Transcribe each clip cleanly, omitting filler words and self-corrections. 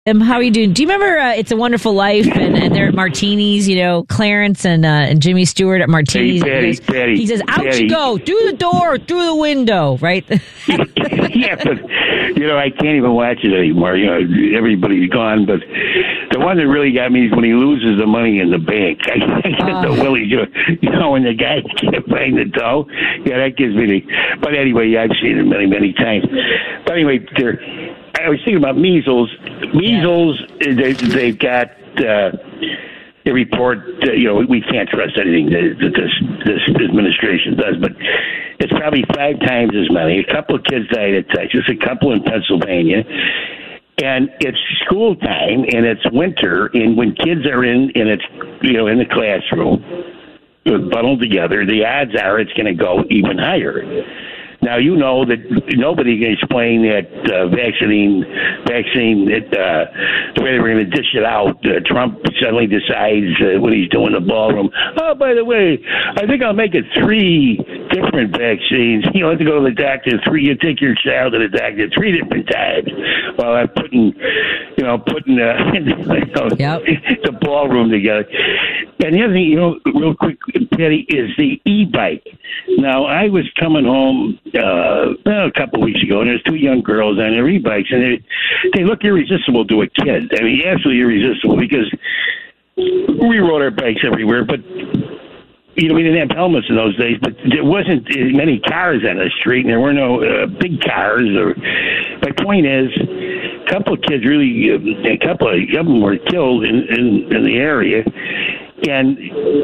How are you doing? Do you remember It's a Wonderful Life and they're at Martini's, Clarence and Jimmy Stewart at Martini's. Hey, Patty, he says, out you go, through the door, through the window, right? Yeah, but, I can't even watch it anymore. Everybody's gone. But the one that really got me is when he loses the money in the bank. I get the Willie, when the guy can't find the dough. Yeah, that gives me the... But anyway, I've seen it many, many times. But anyway, I was thinking about measles. Measles, they've got the report. We can't trust anything that this administration does, but it's probably 5 times as many. A couple of kids died in Texas, a couple in Pennsylvania, and it's school time and it's winter, and when kids are in it's in the classroom, bundled together, the odds are it's going to go even higher. Now, that nobody can explain that vaccine, the way they were going to dish it out. Trump suddenly decides when he's doing the ballroom, oh, by the way, I think I'll make it 3 different vaccines. You have to go to the doctor, you take your child to the doctor 3 different times. While I'm putting the ballroom together. And the other thing, real quick, Patty, is the e-bike. Now, I was coming home a couple of weeks ago, and there's 2 young girls on their e-bikes, and they look irresistible to a kid. I mean, absolutely irresistible, because we rode our bikes everywhere, but we didn't have helmets in those days, but there wasn't many cars on the street, and there were no big cars. My point is, a couple of kids a couple of them were killed in the area. And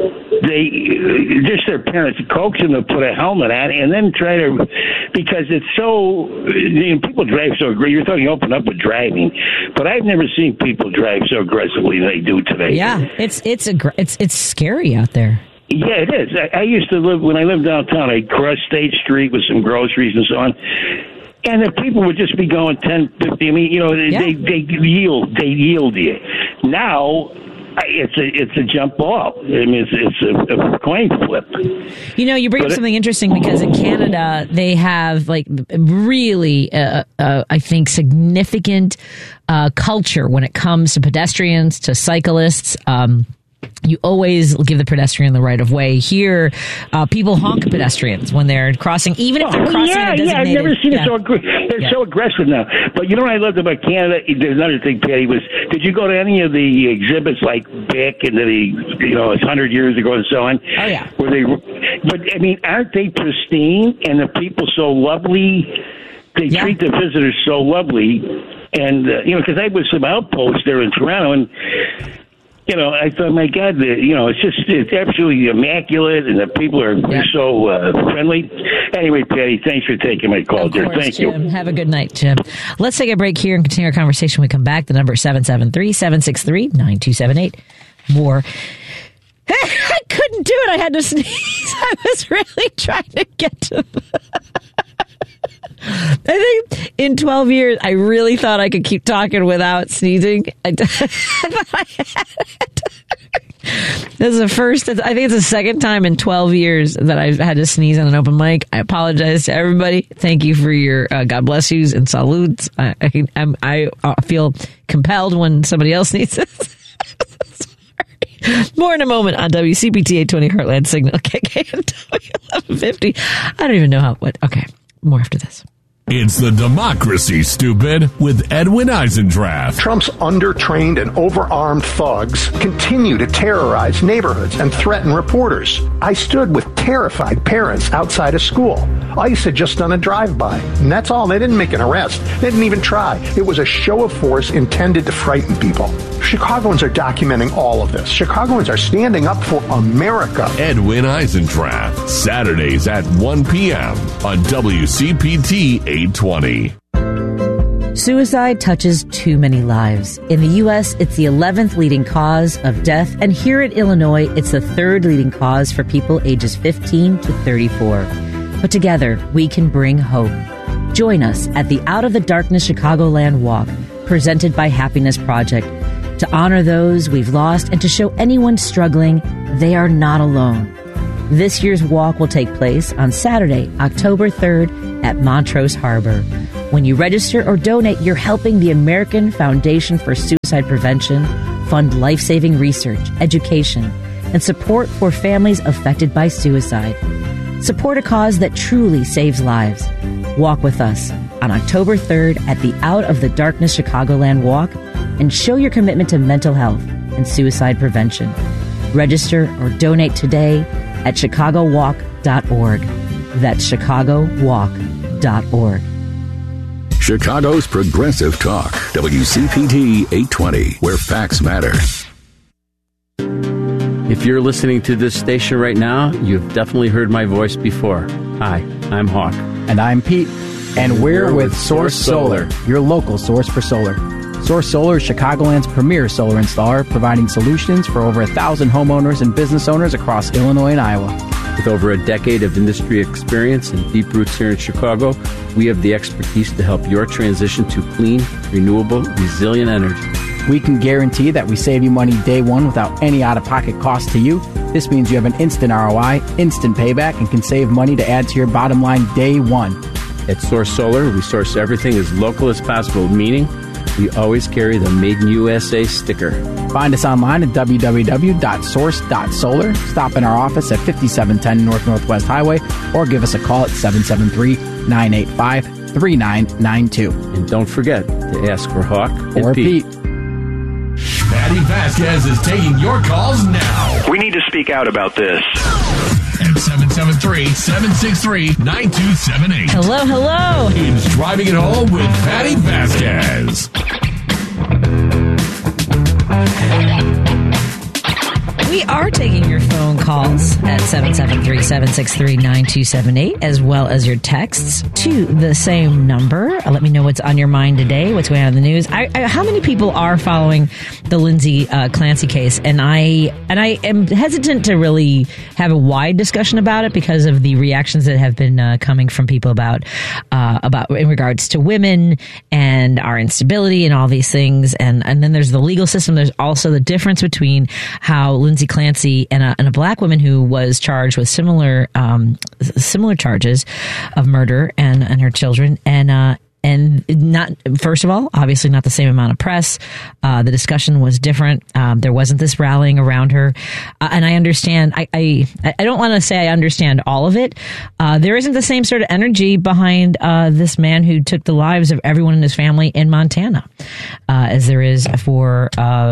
their parents coax them to put a helmet on, and then try to, because it's so, people drive so aggressively. You're talking open up with driving, but I've never seen people drive so aggressively as they do today. Yeah, it's scary out there. Yeah, it is. I used to when I lived downtown, I'd cross State Street with some groceries and so on. And the people would just be going 10, 50. I mean, they yield you. Now, it's a jump ball. I mean, it's a coin flip. You bring up something interesting, because in Canada they have really, I think, significant culture when it comes to pedestrians, to cyclists. You always give the pedestrian the right of way. Here, people honk at pedestrians when they're crossing, even if they're crossing a designated... Yeah, I've never seen it so aggressive. They're so aggressive now. But what I loved about Canada, there's another thing, Patty, was, did you go to any of the exhibits like BIC and 100 years ago and so on? Oh, yeah. But, I mean, aren't they pristine, and the people so lovely? They treat the visitors so lovely. And, because I was some outposts there in Toronto, and... I thought, my God, it's absolutely immaculate, and the people are so friendly. Anyway, Patty, thanks for taking my call, dear. Thank Jim. you. Have a good night, Jim. Let's take a break here and continue our conversation. When we come back, the number is 773-763-9278. More. I couldn't do it. I had to sneeze. I was really trying to get to I think in 12 years, I really thought I could keep talking without sneezing. This is the first, I think it's the second time in 12 years that I've had to sneeze on an open mic. I apologize to everybody. Thank you for your God bless yous and salutes. I feel compelled when somebody else sneezes. Sorry. More in a moment on WCPT 820 Heartland Signal, KKNW 1150. I don't even know okay, more after this. It's the Democracy, Stupid, with Edwin Eisendrath. Trump's undertrained and overarmed thugs continue to terrorize neighborhoods and threaten reporters. I stood with terrified parents outside a school. ICE had just done a drive-by, and that's all. They didn't make an arrest. They didn't even try. It was a show of force intended to frighten people. Chicagoans are documenting all of this. Chicagoans are standing up for America. Edwin Eisendrath, Saturdays at 1 p.m. on WCPT 820. Suicide touches too many lives. In the U.S., it's the 11th leading cause of death, and here in Illinois, it's the 3rd leading cause for people ages 15 to 34. But together, we can bring hope. Join us at the Out of the Darkness Chicagoland Walk, presented by Happiness Project, to honor those we've lost and to show anyone struggling they are not alone. This year's walk will take place on Saturday, October 3rd at Montrose Harbor. When you register or donate, you're helping the American Foundation for Suicide Prevention fund life-saving research, education, and support for families affected by suicide. Support a cause that truly saves lives. Walk with us on October 3rd at the Out of the Darkness Chicagoland Walk and show your commitment to mental health and suicide prevention. Register or donate today at chicagowalk.org. That's chicagowalk.org. Chicago's Progressive Talk, WCPT 820, where facts matter. If you're listening to this station right now, you've definitely heard my voice before. Hi, I'm Hawk. And I'm Pete. And we're with Source Solar, your local source for solar. Source Solar is Chicagoland's premier solar installer, providing solutions for over 1,000 homeowners and business owners across Illinois and Iowa. With over a decade of industry experience and deep roots here in Chicago, we have the expertise to help your transition to clean, renewable, resilient energy. We can guarantee that we save you money day one without any out-of-pocket cost to you. This means you have an instant ROI, instant payback, and can save money to add to your bottom line day one. At Source Solar, we source everything as local as possible, meaning we always carry the Made in USA sticker. Find us online at www.source.solar. Stop in our office at 5710 North Northwest Highway or give us a call at 773-985-3992. And don't forget to ask for Hawk or Pete. Patty Vasquez is taking your calls now. We need to speak out about this. At 773-763-9278. Hello, hello. It's Driving It Home with Patty Vasquez. We are taking your phone calls at 773-763-9278, as well as your texts to the same number. Let me know what's on your mind today, what's going on in the news. How many people are following the Lindsay Clancy case? And I am hesitant to really have a wide discussion about it because of the reactions that have been coming from people about in regards to women and our instability and all these things. And then there's the legal system. There's also the difference between how Lindsay Clancy and a black woman who was charged with similar charges of murder and her children and not, first of all, obviously not the same amount of press. The discussion was different. There wasn't this rallying around her. And I understand, I don't want to say I understand all of it. There isn't the same sort of energy behind this man who took the lives of everyone in his family in Montana as there is for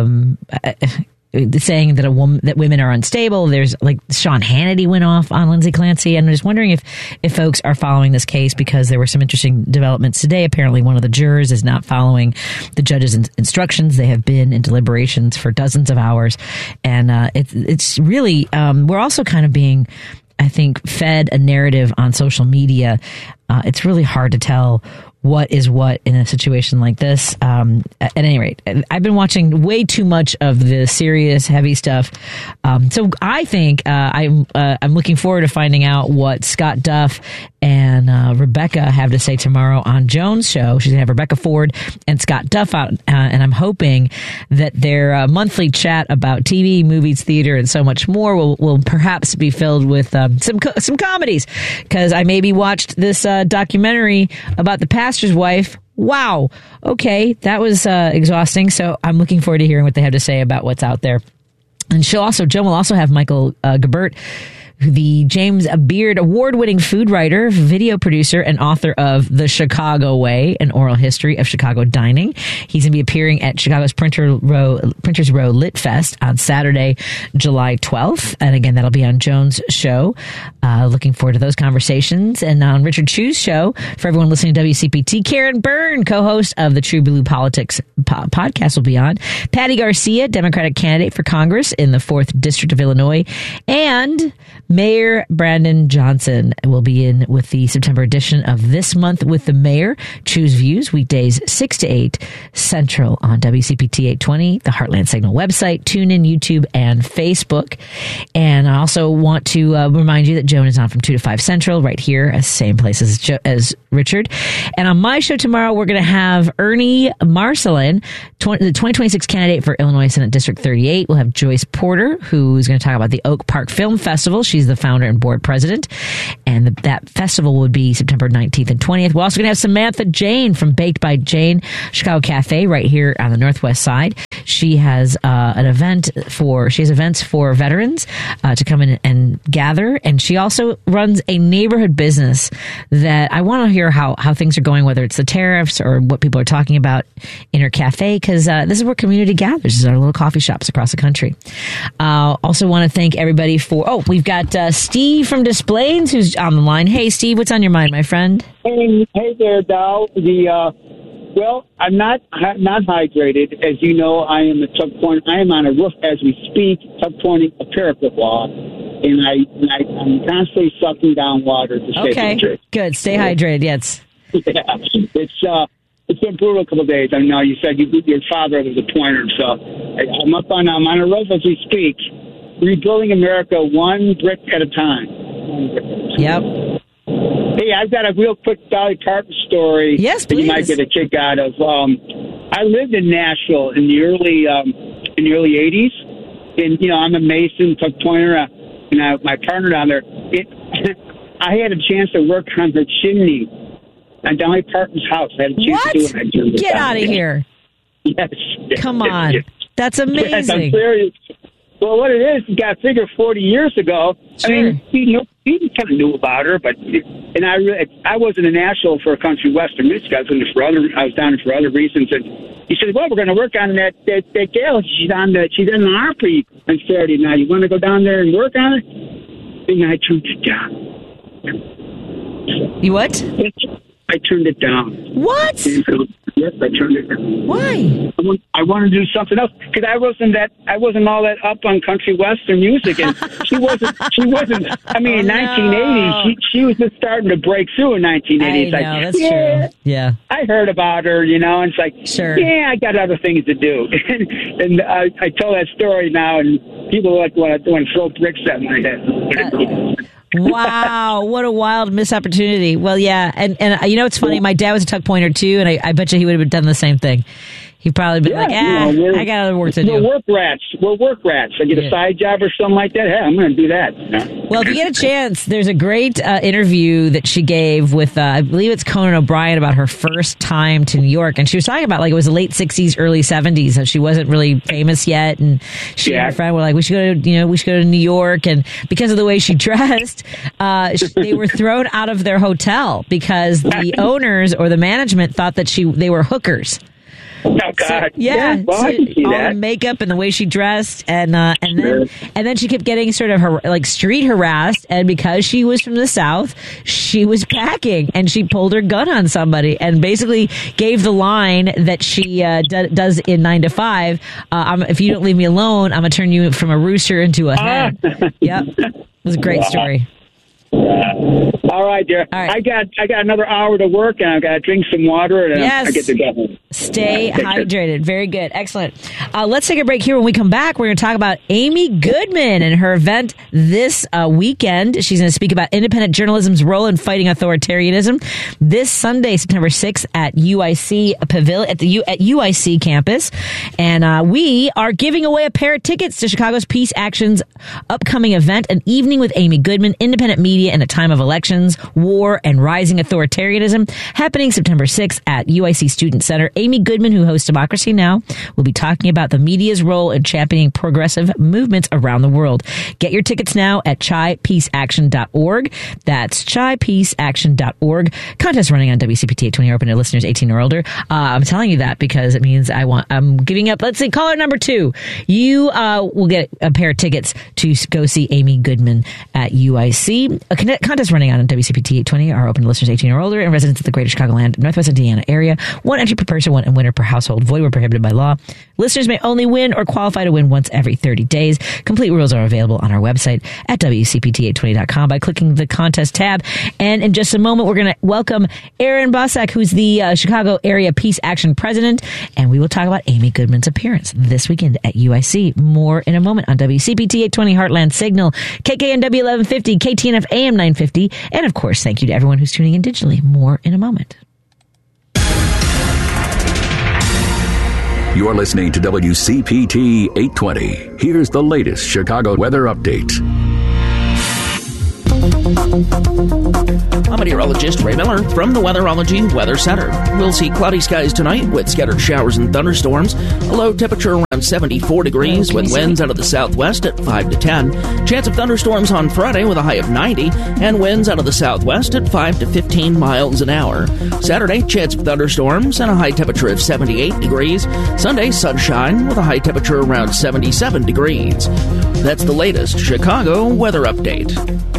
saying that women are unstable. There's like Sean Hannity went off on Lindsay Clancy. And I'm just wondering if folks are following this case because there were some interesting developments today. Apparently one of the jurors is not following the judge's instructions. They have been in deliberations for dozens of hours. And it's really, we're also kind of being, I think, fed a narrative on social media. It's really hard to tell what is what in a situation like this. At any rate, I've been watching way too much of the serious, heavy stuff. So I think I'm looking forward to finding out what Scott Duff and Rebecca have to say tomorrow on Joan's show. She's going to have Rebecca Ford and Scott Duff out, and I'm hoping that their monthly chat about TV, movies, theater, and so much more will perhaps be filled with some comedies, because I maybe watched this documentary about the pastor's wife. Wow. Okay. That was exhausting. So I'm looking forward to hearing what they have to say about what's out there. And Joan will also have Michael Gebert, the James Beard Award-winning food writer, video producer, and author of The Chicago Way, an oral history of Chicago dining. He's going to be appearing at Chicago's Printers Row Lit Fest on Saturday, July 12th. And again, that'll be on Joan's show. Looking forward to those conversations. And on Richard Chu's show, for everyone listening to WCPT, Karen Byrne, co-host of the True Blue Politics podcast, will be on. Patty Garcia, Democratic candidate for Congress in the 4th District of Illinois. And Mayor Brandon Johnson will be in with the September edition of This Month with the Mayor. Choose Views, weekdays 6 to 8 Central on WCPT 820, the Heartland Signal website, TuneIn, YouTube, and Facebook. And I also want to remind you that Joan is on from 2 to 5 Central, right here, same place as Richard. And on my show tomorrow, we're going to have Ernie Marcelin, the 2026 candidate for Illinois Senate District 38. We'll have Joyce Porter, who's going to talk about the Oak Park Film Festival. She's She's the founder and board president. And that festival would be September 19th and 20th. We're also going to have Samantha Jane from Baked by Jane Chicago Cafe right here on the Northwest Side. She has events for veterans to come in and gather. And she also runs a neighborhood business that I want to hear how things are going, whether it's the tariffs or what people are talking about in her cafe, because this is where community gathers. This is our little coffee shops across the country. Also want to thank everybody we've got Steve from Des Plaines who's on the line. Hey, Steve, what's on your mind, my friend? Hey there, Dow. Well, I'm not hydrated. As you know, I am a tuck point. I am on a roof as we speak, tuck pointing a parapet wall, and I'm constantly sucking down water to stay hydrated. Good. Stay hydrated. Yes. Yeah. It's been brutal a couple of days. I know you said your father was a pointer, so I'm on a roof as we speak, rebuilding America one brick at a time. Yep. Hey, I've got a real quick Dolly Parton story. Yes, please. That you might get a kick out of. I lived in Nashville in the early 80s, and I'm a mason, tuck pointer, and my partner down there. I had a chance to work on her chimney on Dolly Parton's house. I had a chance to do it. I turned it Get down. out of here! Yes. Come on, that's amazing. Yes, I'm serious. Well, what it is, you got to figure 40 years ago. Sure. I mean, he kind of knew about her, I wasn't in Nashville for a country western music. I was down there for other reasons, and he said, "Well, we're going to work on that gal. She's on the Harpy on Saturday night. You want to go down there and work on it?" And I turned it down. You what? I turned it down. What? Yes, I turned it down. Why? I wanted to do something else because I wasn't all that up on country western music, and she wasn't. I mean, in 1980, she was just starting to break through in 1980. I know, that's true. Yeah, I heard about her, and it's like, sure. Yeah, I got other things to do, and I tell that story now, and people want to throw bricks at my head. Wow, what a wild missed opportunity. Well, yeah, and it's funny, my dad was a tuck pointer too, and I bet you he would have done the same thing. He'd probably been I got other work to do. We're work rats. I get a side job or something like that. Hey, I'm going to do that. Well, if you get a chance, there's a great interview that she gave with, I believe it's Conan O'Brien, about her first time to New York. And she was talking about, it was the late 60s, early 70s. So she wasn't really famous yet. And she and her friend were like, we should go to New York. And because of the way she dressed, they were thrown out of their hotel because the owners or the management thought that they were hookers. Oh, God. Well, I can see all that. the makeup and the way she dressed, and then she kept getting sort of street harassed. And because she was from the South, she was packing, and she pulled her gun on somebody, and basically gave the line that she does in 9 to 5. If you don't leave me alone, I'm gonna turn you from a rooster into a hen. Yep, it was a great story. All right, dear. All right. I got another hour to work, and I've got to drink some water, and yes. I get to go. Stay hydrated. Very good. Excellent. Let's take a break here. When we come back, we're going to talk about Amy Goodman and her event this weekend. She's going to speak about independent journalism's role in fighting authoritarianism this Sunday, September 6th at UIC Pavilion at UIC campus. And we are giving away a pair of tickets to Chicago's Peace Action's upcoming event, An Evening with Amy Goodman, Independent Media in a Time of Elections, War, and Rising Authoritarianism, happening September 6th at UIC Student Center. Amy Goodman, who hosts Democracy Now!, will be talking about the media's role in championing progressive movements around the world. Get your tickets now at ChaiPeaceAction.org. That's ChaiPeaceAction.org. Contest running on WCPT 820, open to listeners 18 or older. I'm telling you that because it means I'm giving up. Let's see, caller number 2. You will get a pair of tickets to go see Amy Goodman at UIC. A contest running on WCPT 820 are open to listeners 18 or older and residents of the Greater Chicagoland, Northwest Indiana area. One entry per person, one winner per household. Void where prohibited by law. Listeners may only win or qualify to win once every 30 days. Complete rules are available on our website at WCPT820.com by clicking the contest tab. And in just a moment, we're going to welcome Aaron Bosak, who's the Chicago Area Peace Action President, and we will talk about Amy Goodman's appearance this weekend at UIC. More in a moment on WCPT 820 Heartland Signal, KKNW 1150, KTNF AM 950, and of course, thank you to everyone who's tuning in digitally. More in a moment. You're listening to WCPT 820. Here's the latest Chicago weather update. I'm meteorologist Ray Miller from the Weatherology Weather Center. We'll see cloudy skies tonight with scattered showers and thunderstorms. A low temperature around 74 degrees with winds out of the southwest at 5 to 10. Chance of thunderstorms on Friday with a high of 90 and winds out of the southwest at 5 to 15 miles an hour. Saturday, chance of thunderstorms and a high temperature of 78 degrees. Sunday, sunshine with a high temperature around 77 degrees. That's the latest Chicago weather update.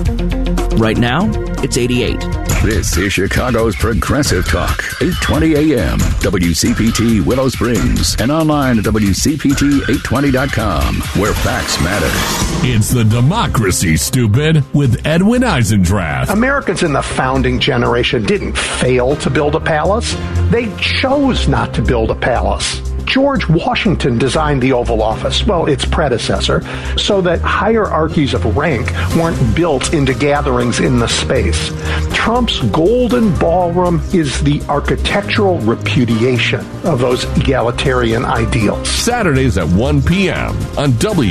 Right now, it's 88. This is Chicago's Progressive Talk, 820 AM, WCPT Willow Springs, and online at WCPT820.com, where facts matter. It's the Democracy, Stupid, with Edwin Eisendrath. Americans in the founding generation didn't fail to build a palace. They chose not to build a palace. George Washington designed the Oval Office, well, its predecessor, so that hierarchies of rank weren't built into gatherings in the space. Trump's Golden Ballroom is the architectural repudiation of those egalitarian ideals. Saturdays at 1 p.m. on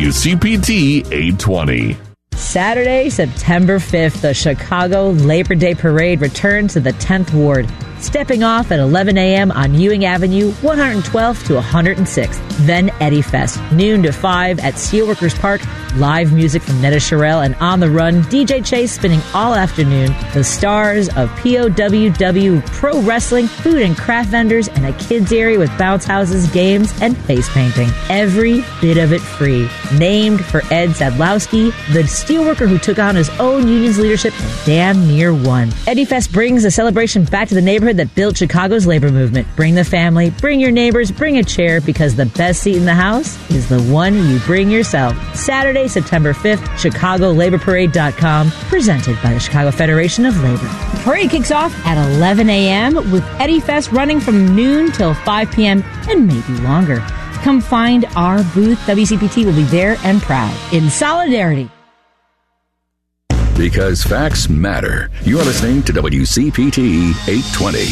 WCPT 820. Saturday, September 5th, the Chicago Labor Day Parade returns to the 10th Ward, stepping off at 11 a.m. on Ewing Avenue, 112th to 106th. Then Eddie Fest, noon to 5 at Steelworkers Park. Live music from Netta Sherrill and On the Run, DJ Chase spinning all afternoon. The stars of POWW, pro wrestling, food and craft vendors, and a kids area with bounce houses, games, and face painting. Every bit of it free. Named for Ed Sadlowski, the steelworker who took on his own union's leadership and damn near won. Eddie Fest brings a celebration back to the neighborhood that built Chicago's labor movement. Bring the family, bring your neighbors, bring a chair, because the best seat in the house is the one you bring yourself. Saturday, September 5th, ChicagoLaborParade.com, presented by the Chicago Federation of Labor. The parade kicks off at 11 a.m. with Eddie Fest running from noon till 5 p.m. and maybe longer. Come find our booth. WCPT will be there and proud. In solidarity. Because facts matter. You're listening to WCPT 820.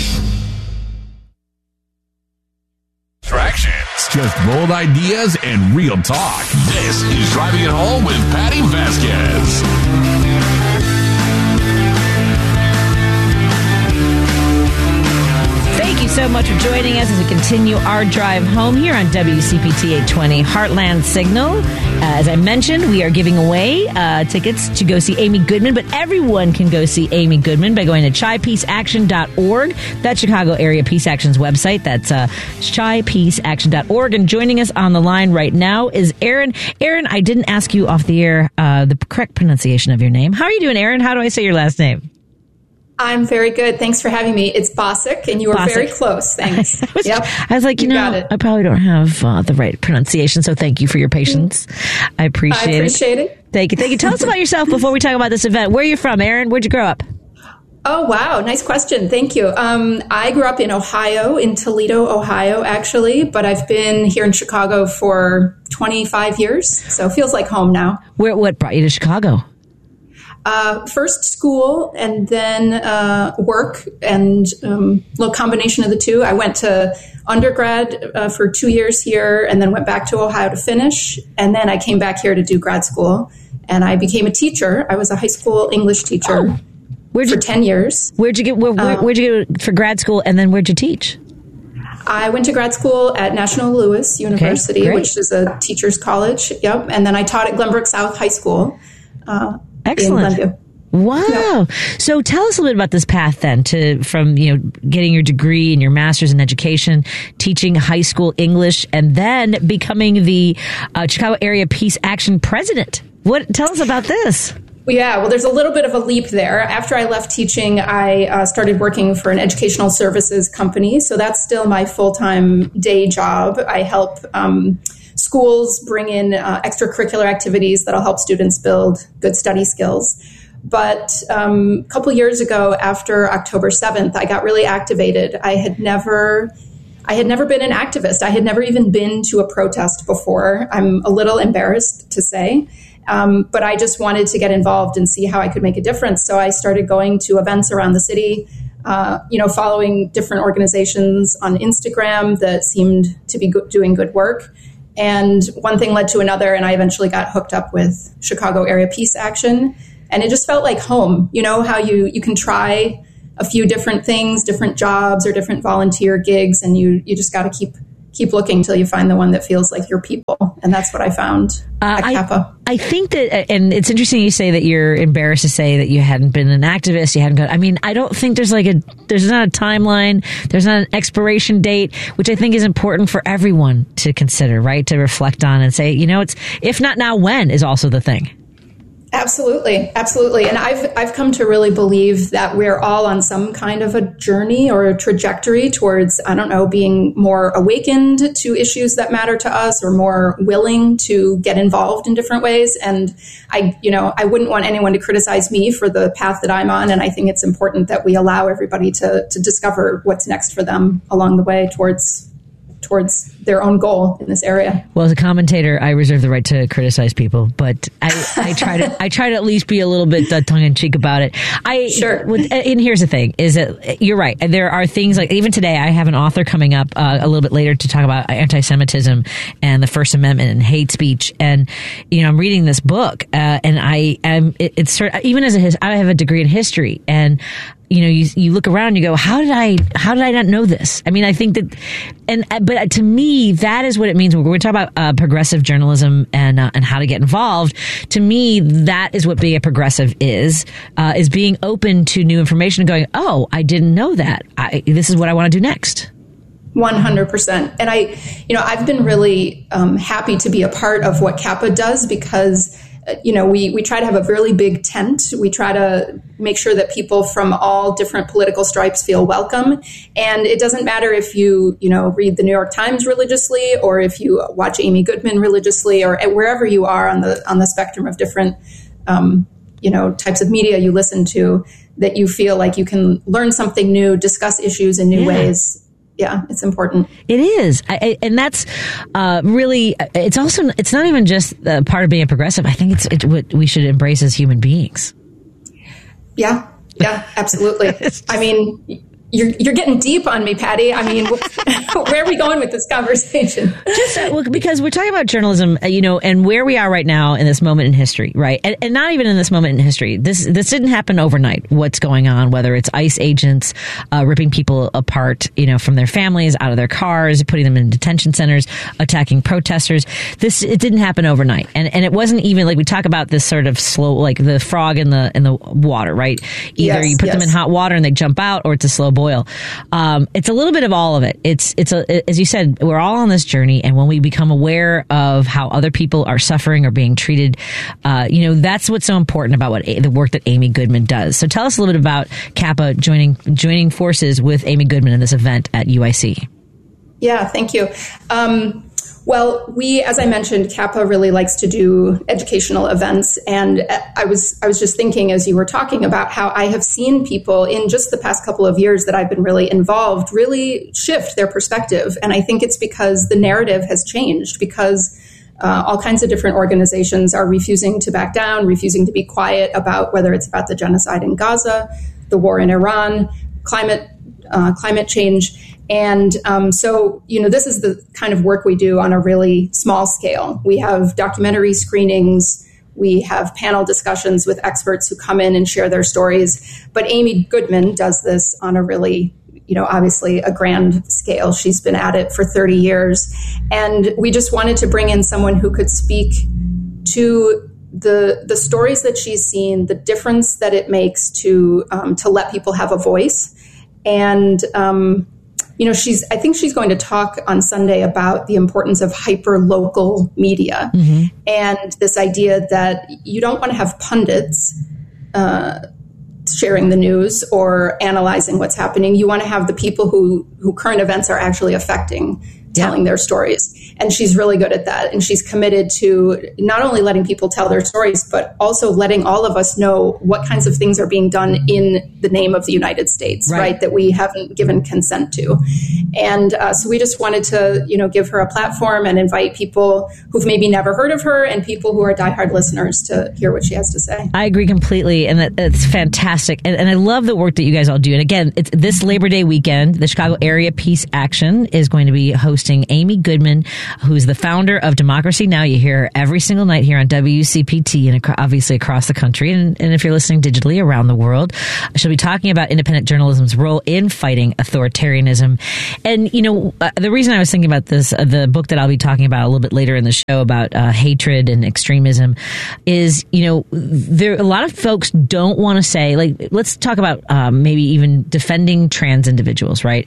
Tractions. Just bold ideas and real talk. This is Driving It Home with Patty Vasquez. Thank you so much for joining us as we continue our drive home here on WCPT 820 Heartland Signal. As I mentioned, we are giving away tickets to go see Amy Goodman, but everyone can go see Amy Goodman by going to ChiPeaceAction.org. That's Chicago Area Peace Action's website. That's ChiPeaceAction.org. And joining us on the line right now is Aaron. Aaron, I didn't ask you off the air the correct pronunciation of your name. How are you doing, Aaron? How do I say your last name? I'm very good. Thanks for having me. It's Bosick, and you were very close. Thanks. I was like, I probably don't have the right pronunciation, so thank you for your patience. I appreciate it. Thank you. Tell us about yourself before we talk about this event. Where are you from, Aaron? Where'd you grow up? Oh, wow. Nice question. Thank you. I grew up in Ohio, in Toledo, Ohio, actually, but I've been here in Chicago for 25 years, so it feels like home now. What brought you to Chicago? First school and then work, and a little combination of the two. I went to undergrad for 2 years here and then went back to Ohio to finish. And then I came back here to do grad school, and I became a teacher. I was a high school English teacher for 10 years. Where'd you go for grad school, and then where'd you teach? I went to grad school at National Louis University, which is a teacher's college. Yep. And then I taught at Glenbrook South High School. Excellent. Wow. Yep. So tell us a little bit about this path then from getting your degree and your master's in education, teaching high school English, and then becoming the Chicago Area Peace Action president. Tell us about this. Yeah, well, there's a little bit of a leap there. After I left teaching, I started working for an educational services company. So that's still my full-time day job. I help schools bring in extracurricular activities that'll help students build good study skills. But a couple years ago, after October 7th, I got really activated. I had never been an activist. I had never even been to a protest before. I'm a little embarrassed to say, but I just wanted to get involved and see how I could make a difference. So I started going to events around the city, following different organizations on Instagram that seemed to be doing good work. And one thing led to another, and I eventually got hooked up with Chicago Area Peace Action. And it just felt like home. You know, how you can try a few different things, different jobs or different volunteer gigs, and you just got to keep looking till you find the one that feels like your people. And that's what I found at Kappa. I think that, and it's interesting you say that you're embarrassed to say that you hadn't been an activist, you hadn't gone. I mean, I don't think there's not a timeline, there's not an expiration date, which I think is important for everyone to consider, right? To reflect on and say, you know, it's, if not now, when is also the thing. Absolutely. Absolutely. And I've come to really believe that we're all on some kind of a journey or a trajectory towards, I don't know, being more awakened to issues that matter to us or more willing to get involved in different ways. And I wouldn't want anyone to criticize me for the path that I'm on. And I think it's important that we allow everybody to discover what's next for them along the way towards their own goal in this area. Well, as a commentator, I reserve the right to criticize people, but I try to at least be a little bit tongue in cheek about it. Sure. And here's the thing: is that you're right. There are things like, even today, I have an author coming up a little bit later to talk about anti-Semitism and the First Amendment and hate speech. And I'm reading this book, and I have a degree in history, and you look around and you go, how did I not know this? I mean, I think that, but to me, that is what it means when we're talking about progressive journalism and how to get involved. To me, that is what being a progressive is being open to new information and going, oh, I didn't know that. This is what I want to do next. 100%. And I've been really happy to be a part of what Kappa does because we try to have a really big tent. We try to make sure that people from all different political stripes feel welcome. And it doesn't matter if you read the New York Times religiously, or if you watch Amy Goodman religiously, or wherever you are on the spectrum of different, types of media you listen to, that you feel like you can learn something new, discuss issues in new ways. Yeah, it's important. It is. And that's really, it's not even just part of being a progressive. I think it's what we should embrace as human beings. Yeah, absolutely. I mean, you're getting deep on me, Patty. I mean, where are we going with this conversation? Just because we're talking about journalism, and where we are right now in this moment in history, right? And not even in this moment in history. This didn't happen overnight. What's going on, whether it's ICE agents ripping people apart, from their families, out of their cars, putting them in detention centers, attacking protesters. It didn't happen overnight, and it wasn't even like we talk about this sort of slow, like the frog in the water, right? Either you put them in hot water and they jump out, or it's a slow boil. It's a little bit of all of it. It's as you said, we're all on this journey, and when we become aware of how other people are suffering or being treated, that's what's so important about the work that Amy Goodman does. So tell us a little bit about Kappa joining forces with Amy Goodman in this event at UIC. Yeah, thank you. Well, as I mentioned, Kappa really likes to do educational events. And I was just thinking as you were talking about how I have seen people in just the past couple of years that I've been really involved really shift their perspective. And I think it's because the narrative has changed, because all kinds of different organizations are refusing to back down, refusing to be quiet about whether it's about the genocide in Gaza, the war in Iran, climate change. And so this is the kind of work we do on a really small scale. We have documentary screenings. We have panel discussions with experts who come in and share their stories. But Amy Goodman does this on a really, obviously a grand scale. She's been at it for 30 years. And we just wanted to bring in someone who could speak to the stories that she's seen, the difference that it makes to let people have a voice. And, I think she's going to talk on Sunday about the importance of hyper-local media, and this idea that you don't want to have pundits sharing the news or analyzing what's happening. You want to have the people who current events are actually affecting telling their stories. And she's really good at that. And she's committed to not only letting people tell their stories, but also letting all of us know what kinds of things are being done in the name of the United States, right? That we haven't given consent to. And so we just wanted to, give her a platform and invite people who've maybe never heard of her and people who are diehard listeners to hear what she has to say. I agree completely. And that's fantastic. And I love the work that you guys all do. And again, it's this Labor Day weekend, the Chicago Area Peace Action is going to be hosting hosting Amy Goodman, who's the founder of Democracy Now! You hear her every single night here on WCPT and obviously across the country. And if you're listening digitally around the world, she'll be talking about independent journalism's role in fighting authoritarianism. And, the reason I was thinking about this, the book that I'll be talking about a little bit later in the show about hatred and extremism is, there a lot of folks don't want to say, like, let's talk about maybe even defending trans individuals, right?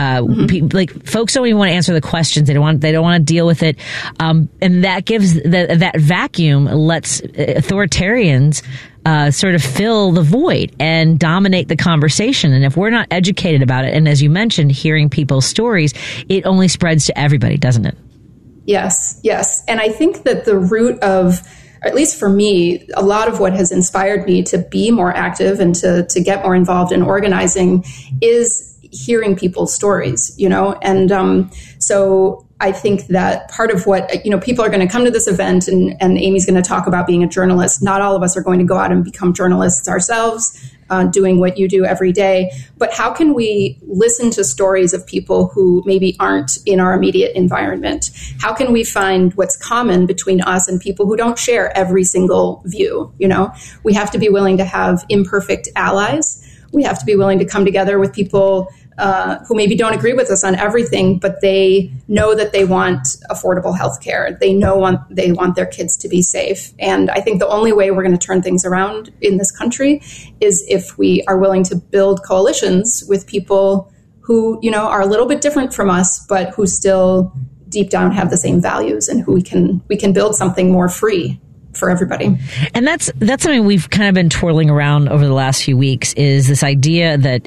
Folks don't even want to answer the questions. They don't want to deal with it. And that gives that vacuum lets authoritarians sort of fill the void and dominate the conversation. And if we're not educated about it, and as you mentioned, hearing people's stories, it only spreads to everybody, doesn't it? Yes. And I think that the root of, at least for me, a lot of what has inspired me to be more active and to get more involved in organizing is hearing people's stories, and so I think that part of what, people are going to come to this event and Amy's going to talk about being a journalist. Not all of us are going to go out and become journalists ourselves, doing what you do every day. But how can we listen to stories of people who maybe aren't in our immediate environment? How can we find what's common between us and people who don't share every single view? We have to be willing to have imperfect allies. We have to be willing to come together with people who maybe don't agree with us on everything, but they know that they want affordable health care. They they want their kids to be safe. And I think the only way we're going to turn things around in this country is if we are willing to build coalitions with people who, are a little bit different from us, but who still deep down have the same values, and who we can build something more free for everybody. And that's something we've kind of been twirling around over the last few weeks, is this idea that,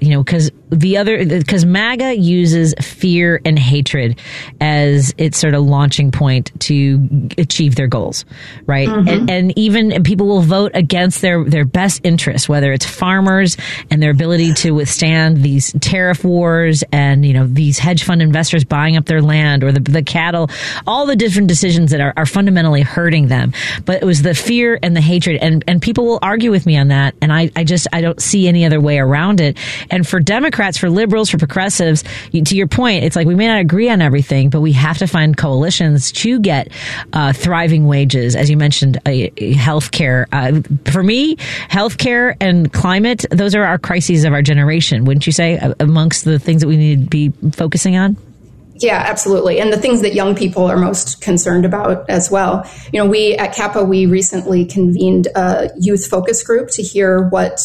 because MAGA uses fear and hatred as its sort of launching point to achieve their goals, right? Mm-hmm. And even people will vote against their best interests, whether it's farmers and their ability to withstand these tariff wars and, these hedge fund investors buying up their land, or the cattle, all the different decisions that are fundamentally hurting them. But it was the fear and the hatred, and people will argue with me on that, and I don't see any other way around it. And for Democrats, for liberals, for progressives, to your point, it's like we may not agree on everything, but we have to find coalitions to get thriving wages, as you mentioned, healthcare. For me, healthcare and climate, those are our crises of our generation, wouldn't you say, amongst the things that we need to be focusing on? Yeah, absolutely. And the things that young people are most concerned about as well. We at CAPA, we recently convened a youth focus group to hear what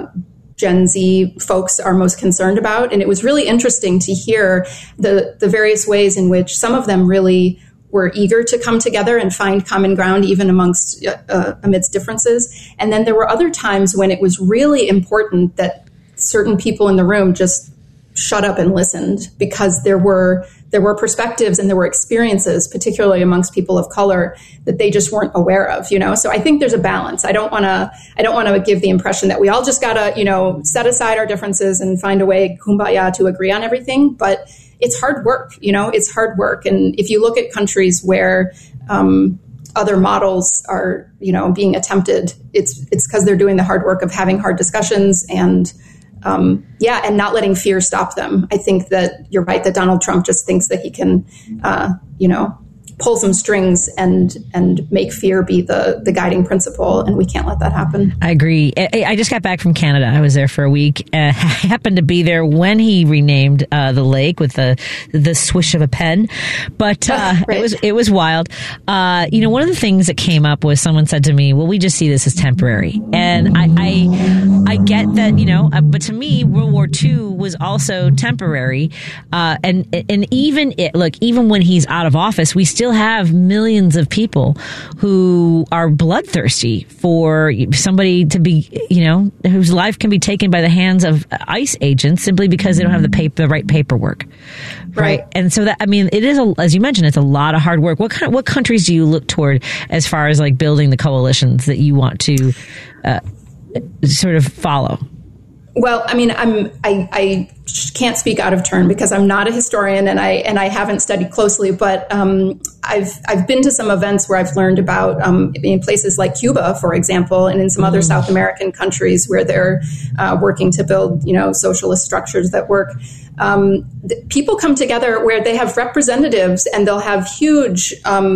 Gen Z folks are most concerned about. And it was really interesting to hear the various ways in which some of them really were eager to come together and find common ground, even amidst differences. And then there were other times when it was really important that certain people in the room just shut up and listened, because there were perspectives and there were experiences, particularly amongst people of color, that they just weren't aware of, So I think there's a balance. I don't want to give the impression that we all just gotta, set aside our differences and find a way, kumbaya, to agree on everything. But it's hard work, it's hard work. And if you look at countries where, other models are, being attempted, it's because they're doing the hard work of having hard discussions and not letting fear stop them. I think that you're right that Donald Trump just thinks that he can, pull some strings and make fear be the guiding principle, and we can't let that happen. I agree. I just got back from Canada. I was there for a week. I happened to be there when he renamed the lake with the swish of a pen, but right. it was wild. One of the things that came up was someone said to me, "Well, we just see this as temporary," and I get that, but to me, World War II was also temporary, and even when he's out of office, we still have millions of people who are bloodthirsty for somebody to be, whose life can be taken by the hands of ICE agents simply because they don't have the right paperwork. Right. And so that, it is, as you mentioned, it's a lot of hard work. What countries do you look toward as far as like building the coalitions that you want to sort of follow? Well, I mean, I can't speak out of turn because I'm not a historian and I haven't studied closely. But I've been to some events where I've learned about in places like Cuba, for example, and in some other South American countries where they're working to build, socialist structures that work. People come together where they have representatives and they'll have huge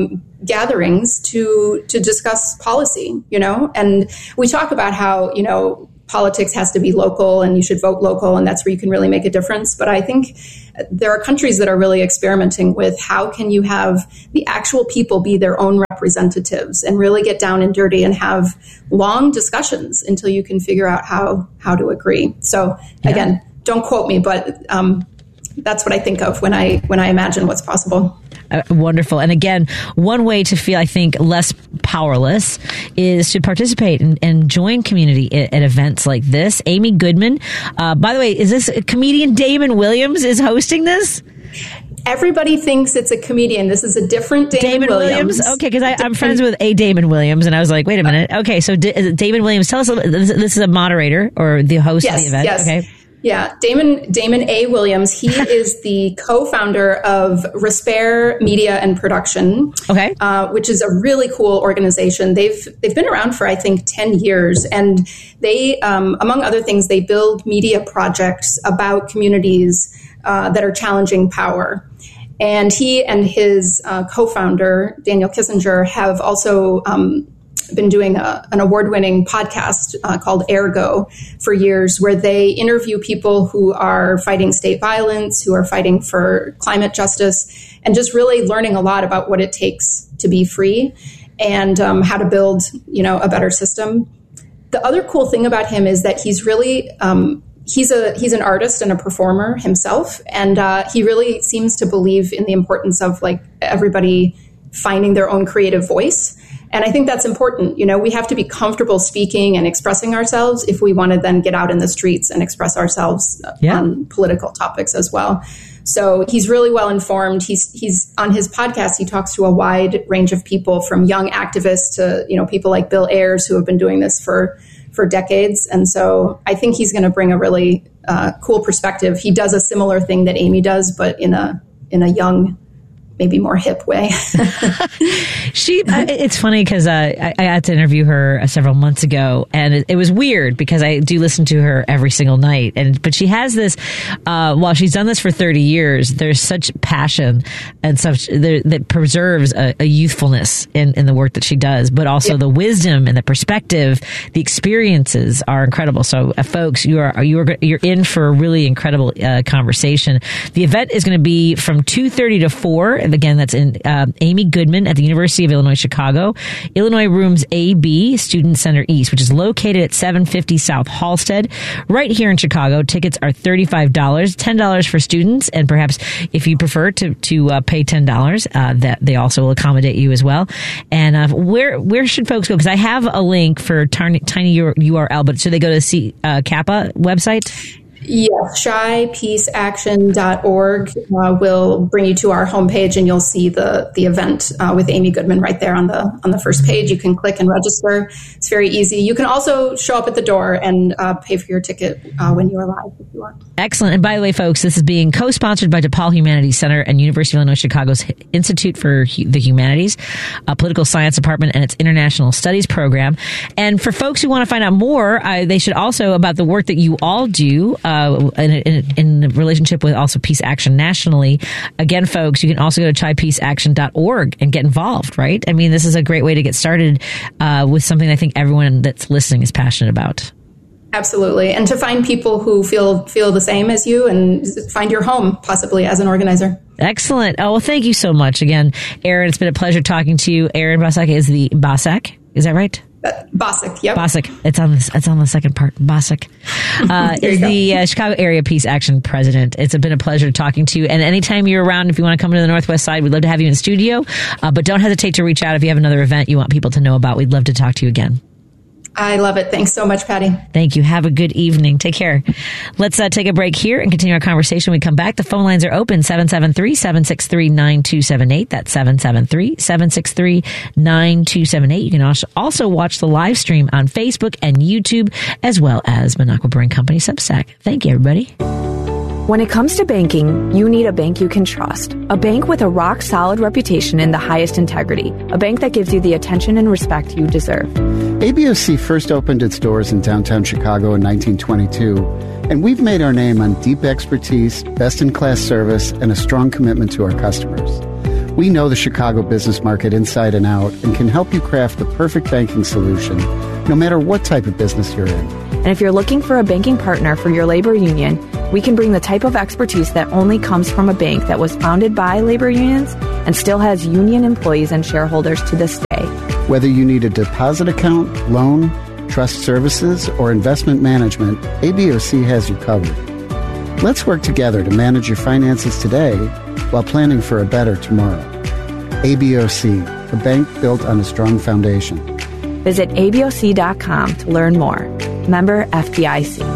gatherings to discuss policy. And we talk about how politics has to be local and you should vote local and that's where you can really make a difference. But I think there are countries that are really experimenting with how can you have the actual people be their own representatives and really get down and dirty and have long discussions until you can figure out how to agree. So again, don't quote me, but that's what I think of when I imagine what's possible. Wonderful. And again, one way to feel, I think, less powerless is to participate and join community at events like this. Amy Goodman, by the way, is this comedian Damon Williams is hosting this? Everybody thinks it's a comedian. This is a different Damon Williams. Okay, because I'm friends with a Damon Williams, and I was like, wait a minute. Okay, so Damon Williams, tell us, this is a moderator or the host of the event. Yes. Okay. Yeah, Damon A. Williams. He is the co-founder of Respair Media and Production, which is a really cool organization. They've been around for, I think, 10 years. And they, among other things, they build media projects about communities that are challenging power. And he and his co-founder, Daniel Kissinger, have also been doing an award-winning podcast called Ergo for years, where they interview people who are fighting state violence, who are fighting for climate justice, and just really learning a lot about what it takes to be free and how to build, a better system. The other cool thing about him is that he's really he's an artist and a performer himself, and he really seems to believe in the importance of everybody finding their own creative voice. And I think that's important. We have to be comfortable speaking and expressing ourselves if we want to then get out in the streets and express ourselves on political topics as well. So he's really well informed. He's on his podcast. He talks to a wide range of people, from young activists to, people like Bill Ayers, who have been doing this for decades. And so I think he's going to bring a really cool perspective. He does a similar thing that Amy does, but in a young, maybe more hip way. It's funny because I had to interview her several months ago, and it was weird because I do listen to her every single night. But she has this, while she's done this for 30 years, there's such passion and such that preserves a youthfulness in the work that she does, but also the wisdom and the perspective, the experiences are incredible. So folks, you're in for a really incredible conversation. The event is going to be from 2:30 to 4. And again, that's in Amy Goodman at the University of Illinois Chicago, Illinois Rooms AB, Student Center East, which is located at 750 South Halsted, right here in Chicago. Tickets are $35, $10 for students, and perhaps if you prefer to pay $10, that they also will accommodate you as well. And where should folks go? Because I have a link for tiny URL, but should they go to the Kappa website? Yes, shypeaceaction.org will bring you to our homepage, and you'll see the event with Amy Goodman right there on the first page. You can click and register. It's very easy. You can also show up at the door and pay for your ticket when you arrive if you want. Excellent. And by the way, folks, this is being co-sponsored by DePaul Humanities Center and University of Illinois Chicago's Institute for the Humanities, Political Science Department, and its International Studies program. And for folks who want to find out more, they should also about the work that you all do in relationship with also Peace Action nationally. Again, folks, you can also go to chypeaceaction.org and get involved, right? I mean, this is a great way to get started with something I think everyone that's listening is passionate about. Absolutely. And to find people who feel the same as you and find your home possibly as an organizer. Excellent. Oh, well, thank you so much again, Erin. It's been a pleasure talking to you. Erin Bossack is the Bossack. Is that right? Bossack, yep. Bossack. It's on the second part. Bossack is the Chicago Area Peace Action President. It's been a pleasure talking to you. And anytime you're around, if you want to come to the Northwest Side, we'd love to have you in studio. But don't hesitate to reach out if you have another event you want people to know about. We'd love to talk to you again. I love it. Thanks so much, Patty. Thank you. Have a good evening. Take care. Let's take a break here and continue our conversation. When we come back, the phone lines are open, 773-763-9278. That's 773-763-9278. You can also watch the live stream on Facebook and YouTube, as well as Minocqua Brewing Company Substack. Thank you, everybody. When it comes to banking, you need a bank you can trust. A bank with a rock-solid reputation and the highest integrity. A bank that gives you the attention and respect you deserve. ABOC first opened its doors in downtown Chicago in 1922, and we've made our name on deep expertise, best-in-class service, and a strong commitment to our customers. We know the Chicago business market inside and out and can help you craft the perfect banking solution, no matter what type of business you're in. And if you're looking for a banking partner for your labor union, we can bring the type of expertise that only comes from a bank that was founded by labor unions and still has union employees and shareholders to this day. Whether you need a deposit account, loan, trust services, or investment management, ABOC has you covered. Let's work together to manage your finances today while planning for a better tomorrow. ABOC, a bank built on a strong foundation. Visit ABOC.com to learn more. Member FDIC.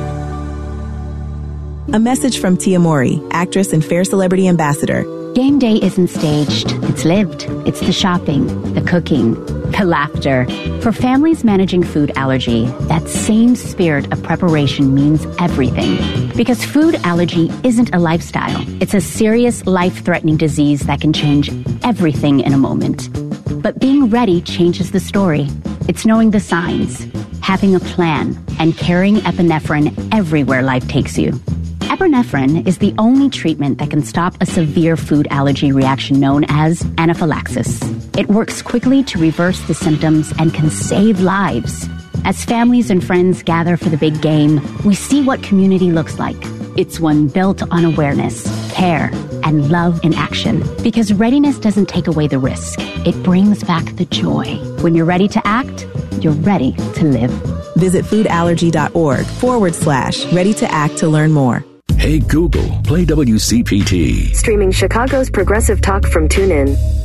A message from Tia Mori, actress and Fair Celebrity Ambassador. Game day isn't staged. It's lived. It's the shopping, the cooking, the laughter. For families managing food allergy, that same spirit of preparation means everything. Because food allergy isn't a lifestyle. It's a serious, life-threatening disease that can change everything in a moment. But being ready changes the story. It's knowing the signs, having a plan, and carrying epinephrine everywhere life takes you. Epinephrine is the only treatment that can stop a severe food allergy reaction known as anaphylaxis. It works quickly to reverse the symptoms and can save lives. As families and friends gather for the big game, we see what community looks like. It's one built on awareness, care, and love in action. Because readiness doesn't take away the risk. It brings back the joy. When you're ready to act, you're ready to live. Visit foodallergy.org/ready to act to learn more. Hey Google, play WCPT. Streaming Chicago's progressive talk from TuneIn.